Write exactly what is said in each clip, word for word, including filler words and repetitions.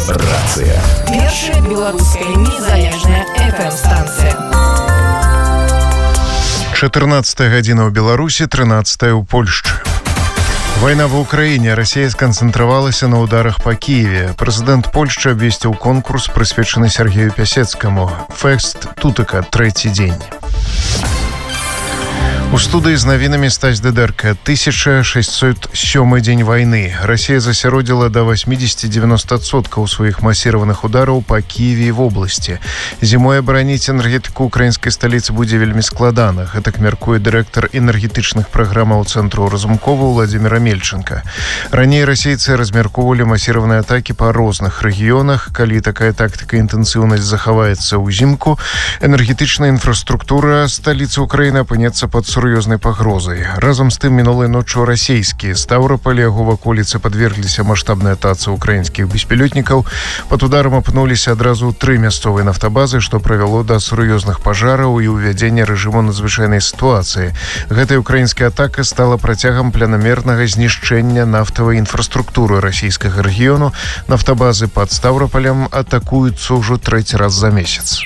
Радыёрацыя. Першая беларуская незалежная эф эм-станцыя. чатырнаццатая гадзіна ў Беларусі, трынаццатая ў Польшчы. Вайна ва ўкраіне. Расія сканцэнтравалася на ударах па Кіеве. Прэзідэнт Польшчы абвесціў конкурс, прысвечаны Сергею Пясецкаму. Фэст тутака, трэці дзень. У студыі з навінамі Стась Дыдэрка. тысяча шэсцьсот сёмы дзень вайны. Расія засяродзіла да восьмидесяти-девяноста адсоткаў сваіх масіраваных удараў па Кіеве і вобласці. Зімой абараніць энергетыку украінскай сталіцы будзе вельмі складана. Гэтак мяркуе дырэктар энергетычных праграмаў цэнтру Разумкова Владзіміра Мельченка. Раней расейцы размяркоўвалі масіраваныя атакі па розных рэгіёнах. Калі такая тактыка інтэнсіўнасць захаваецца ўзімку, энергетычная інфраструктура сталіцы Украіны апынецца пад сур'ёзнай пагрозай. Разам з тым, мінулай ноччу расійскія Ставрополь і яго ваколіцы падвергліся маштабнай атацы ўкраінскіх беспілётнікаў. Пад ударам апынуліся адразу тры мясцовыя нафтабазы, што правяло да сур'ёзных пажараў і ўвядзення рэжыму надзвычайнай сітуацыі. Гэтая ўкраінская атака стала працягам планамернага знішчэння нафтавай інфраструктуры расійскага рэгіёну. Нафтабазы пад Ставропалем атакуюцца ўжо трэці раз за месяц.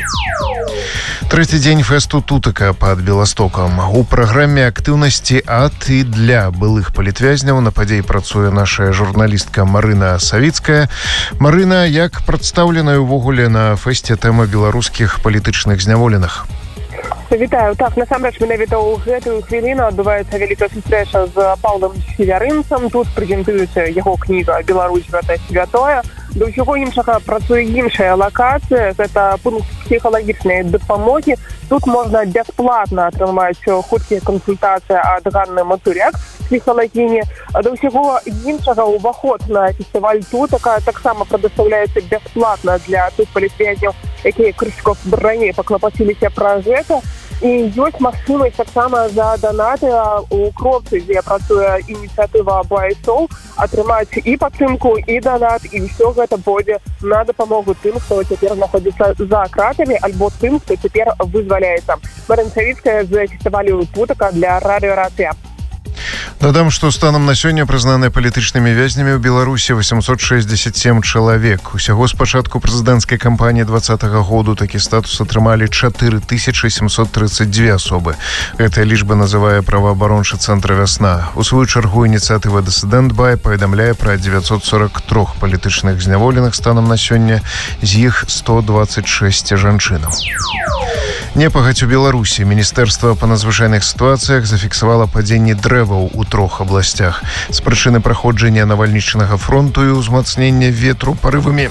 Трэці дзень фэсту тутака пад Беластокам. У праграме актыўнасці ад і для былых палітвязняў на падзеі працуе наша журналістка Марына Савіцкая. Марына, як прадстаўленая ўвогуле на фэсце тэма беларускіх палітычных зняволеных? Вітаю. Так, насамрэч, менавіта ў гэтую хвіліну адбываецца вялікая сустрэча з Паўлам Севярынцам. Тут прэзентуецца яго кніга «Беларусь гэта святое». Да ўсяго іншага працуе іншая лакацыя. Гэта пункт псіхалагічнай дапамогі. Тут можна бясплатна атрымаць хуткія кансультацыі ад Ганны Мацуряк, псіхалагіні. Да ўсяго іншага ўваход на фестываль тутака таксама прадастаўляецца бясплатна для тых палітвязняў, якія крышков раней паклапаціліся пра гэта. І ёсць магчымасць таксама за данаты у Кропцы, дзе працуе ініцыятыва Байсоў, атрымаць і падтрымку, і данат, і ўсё гэта будзе на дапамогу тым, хто цяпер знаходзіцца за кратамі, альбо тым, хто цяпер вызваляецца. Марына Савіцкая з фестывалю тутака для радыёрацыя. Дадам, што станам на сёння прызнаныя палітычнымі вязнямі ў Беларусі восемьсот шестьдесят семь чалавек. Усяго з пачатку прэзідэнцкай кампаніі двадцатага году такі статус атрымалі чатыры тысячы семьсот тридцать две асобы. Гэтая лічба называе праваабарончы цэнтр «Вясна». У сваю чаргу ініцыятыва «Дысідэнт Бай» паведамляе пра девятьсот сорок три палітычных зняволеных станам на сёння, з іх сто двадцать шесть жанчынаў. Непагадзь у Беларусі. Міністэрства па надзвычайных сітуацыях зафіксавала падзенне дрэваў у трох абласцях. З прычыны праходжання навальнічнага фронту і ўзмацнення ветру парывамі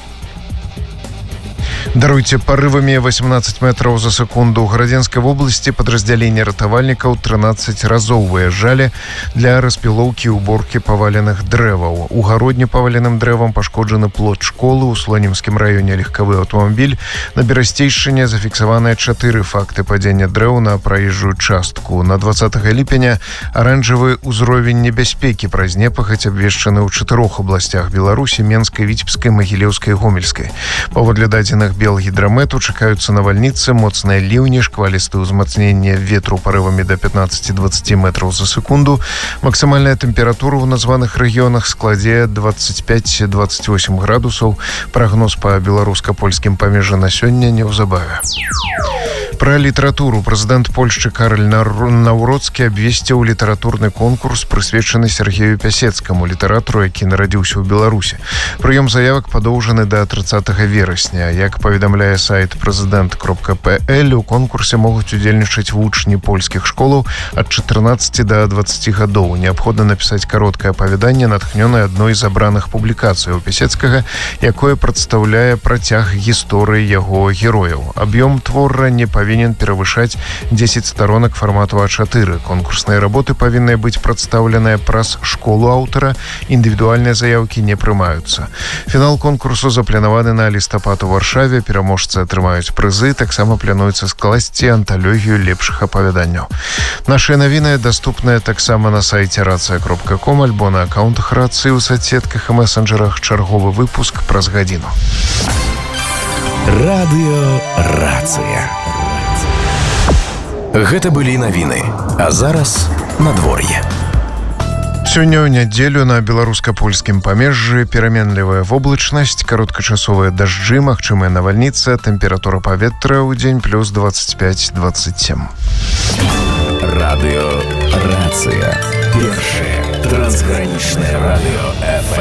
Даруйце, парывамі восемнадцать метраў за секунду. У Гарадзенскай вобласці падраздзяленне ратавальнікаў трынаццаць разоў выязджалі для распілоўкі і уборкі паваленых дрэваў. У гародні паваленым дрэвам пашкоджаны плот школы, у Слонімскім раёне легкавы аўтамабіль. На Берасцейшчыне зафіксаваныя чатыры факты падзення дрэў на праезжую частку. На двадцатага ліпеня аранжавы ўзровень небяспекі праз непагадзь абвешчаны ў чатырох абласцях Беларусі: Менскай, Віцебскай, Магілёўскай, Гомельскай. Паводле дадзеных Белгідрамету чакаюцца навальніцы, моцныя ліўні, шквалістыя ўзмацнення ветру парывамі да пятнадцать-двадцать метраў за секунду. Максімальная тэмпература ў названых рэгіёнах складзе двадцать пять - двадцать восемь градусаў. Прагноз па беларуска-польскім памежжы на сёння неўзабаве. Пра літаратуру. Прэзідэнт Польшчы Караль Наўроцкі абвесціў літаратурны конкурс, прысвечаны Сергею Пясецкаму, літаратару, які нарадзіўся ў Беларусі. Прыём заявак падоўжаны да трыццатага верасня. Як паведамляе сайт прэзідэнт кропка пэ эл, у конкурсе могуць удзельнічаць вучні польскіх школаў ад чатырнаццаці да двадцаці гадоў. Неабходна напісаць кароткае апавяданне, натхнёнае адной з забраных публікацыяў Пясецкага, якое прадстаўляе працяг гісторыі яго герояў. Аб'ём твора не павінен перавышаць дзесяць старонак фармату а чатыры. Конкурсныя работы павінны быць прадстаўленыя праз школу аўтара. Індывідуальныя заяўкі не прымаюцца. Фінал конкурсу запланаваны на лістапад у Варшаве. Пераможцы атрымаюць прызы. Таксама плануецца скласці анталогію лепшых апавяданняў. Нашыя навіны даступныя таксама на сайце рацыя кропка ком альбо на аккаунтах рацыі ў соцсетках і месенджерах. Чарговы выпуск праз гадзіну. Радыёрацыя. Гэта былі навіны. А зараз надвор'е. Сёння ў нядзелю на беларуска-польскім памежжы пераменлівая воблачнасць, кароткачасовыя дажджы, магчымая навальніца, тэмпература паветра ў дзень плюс двадцать пять двадцать семь. Радыё Рацыя. Першае трансгранічнае радыё эф эм.